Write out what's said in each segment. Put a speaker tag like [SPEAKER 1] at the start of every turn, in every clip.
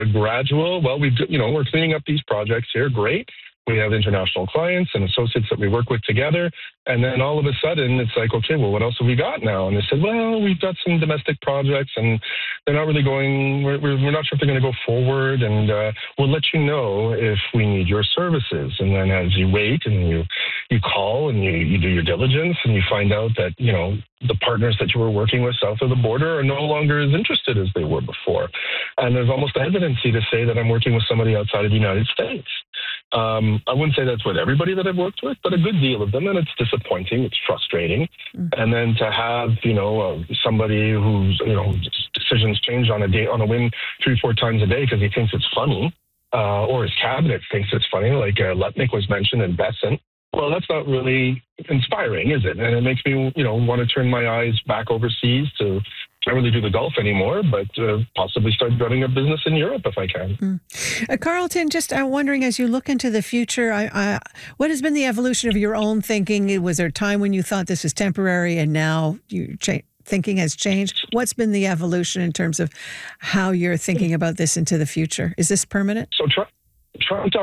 [SPEAKER 1] gradual, well, we're cleaning up these projects here. Great. We have international clients and associates that we work with together. And then all of a sudden, it's like, okay, well, what else have we got now? And they said, well, we've got some domestic projects and they're not really going, we're not sure if they're going to go forward. And we'll let you know if we need your services. And then as you wait and you call and you do your diligence and you find out that, the partners that you were working with south of the border are no longer as interested as they were before. And there's almost a hesitancy to say that I'm working with somebody outside of the United States. I wouldn't say that's with everybody that I've worked with, but a good deal of them, and it's disappointing, it's frustrating. And then to have, somebody whose, decisions change on a whim 3-4 times a day because he thinks it's funny, or his cabinet thinks it's funny, like Lutnick was mentioned and Besant. Well, that's not really inspiring, is it? And it makes me, want to turn my eyes back overseas to can't really do the Gulf anymore, but possibly start running a business in Europe if I can.
[SPEAKER 2] Carlton, just wondering, as you look into the future, what has been the evolution of your own thinking? Was there a time when you thought this was temporary and now thinking has changed? What's been the evolution in terms of how you're thinking about this into the future? Is this permanent?
[SPEAKER 1] So Trump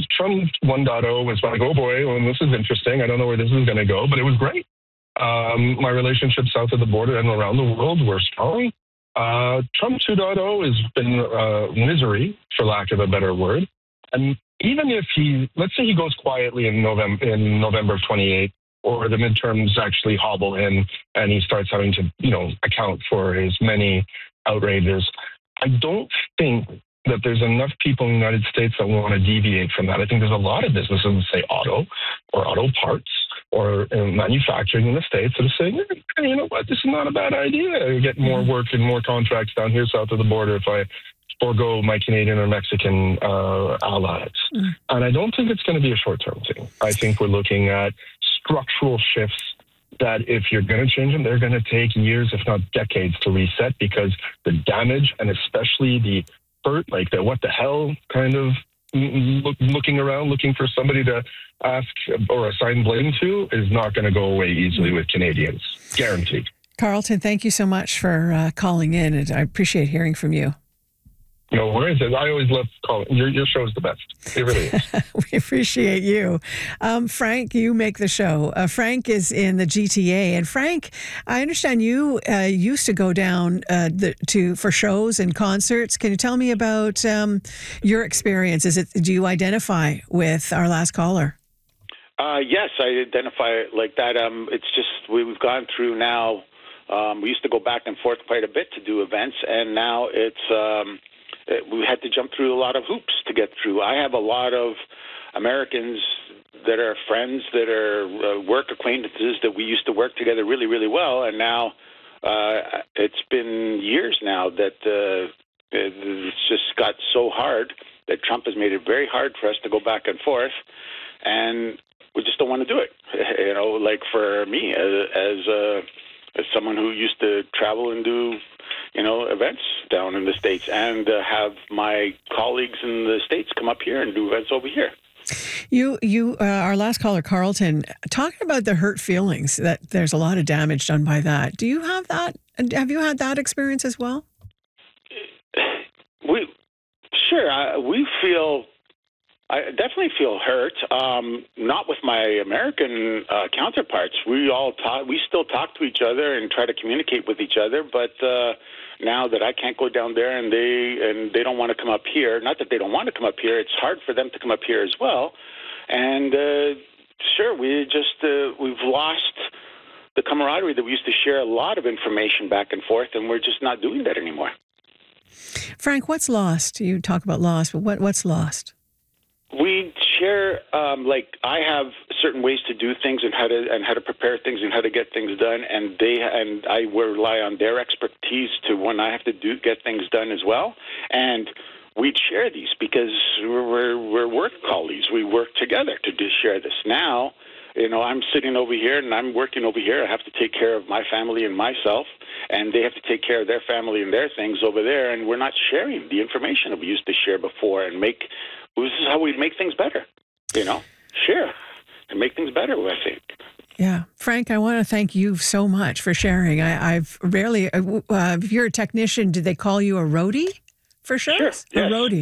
[SPEAKER 1] 1.0 was like, oh boy, well, this is interesting. I don't know where this is going to go, but it was great. My relationships south of the border and around the world were strong. Trump 2.0 has been misery, for lack of a better word. And even if let's say he goes quietly in November of 28, or the midterms actually hobble him and he starts having to, account for his many outrages, I don't think that there's enough people in the United States that want to deviate from that. I think there's a lot of businesses, say auto or auto parts or manufacturing in the States that are saying, you know what, this is not a bad idea. I get more work and more contracts down here south of the border if I forego my Canadian or Mexican allies. And I don't think it's going to be a short-term thing. I think we're looking at structural shifts that if you're going to change them, they're going to take years, if not decades, to reset because the damage and especially the hurt, like the what the hell kind of looking around, looking for somebody to ask or assign blame to is not going to go away easily with Canadians. Guaranteed.
[SPEAKER 2] Carlton, thank you so much for calling in, and I appreciate hearing from you.
[SPEAKER 1] No worries. I always love calling. Your show is the best. It really is.
[SPEAKER 2] We appreciate you. Frank, you make the show. Frank is in the GTA. And Frank, I understand you used to go down for shows and concerts. Can you tell me about your experience? Do you identify with our last caller?
[SPEAKER 3] Yes, I identify like that. It's just we've gone through now. We used to go back and forth quite a bit to do events, and now it's... we had to jump through a lot of hoops to get through. I have a lot of Americans that are friends, that are work acquaintances that we used to work together really, really well. And now it's been years now that it's just got so hard that Trump has made it very hard for us to go back and forth. And we just don't want to do it. Like for me, as someone who used to travel and do events down in the States and have my colleagues in the States come up here and do events over here.
[SPEAKER 2] You, our last caller, Carlton, talking about the hurt feelings, that there's a lot of damage done by that. Do you have that? Have you had that experience as well?
[SPEAKER 3] I definitely feel hurt. Not with my American counterparts. We still talk to each other and try to communicate with each other. But now that I can't go down there and they don't want to come up here, not that they don't want to come up here, it's hard for them to come up here as well. And we've lost the camaraderie that we used to share a lot of information back and forth, and we're just not doing that anymore.
[SPEAKER 2] Frank, what's lost? You talk about lost, but what's lost?
[SPEAKER 3] We share, I have certain ways to do things and how to prepare things and how to get things done, and I rely on their expertise to when I have to get things done as well. And we'd share these because we're work colleagues. We work together to share this. Now, I'm sitting over here and I'm working over here. I have to take care of my family and myself, and they have to take care of their family and their things over there. And we're not sharing the information that we used to share before this is how we make things better, share and make things better, I think.
[SPEAKER 2] Yeah. Frank, I want to thank you so much for sharing. I've rarely, if you're a technician, did they call you a roadie for shows?
[SPEAKER 3] Sure,
[SPEAKER 2] A
[SPEAKER 3] yes.
[SPEAKER 2] roadie.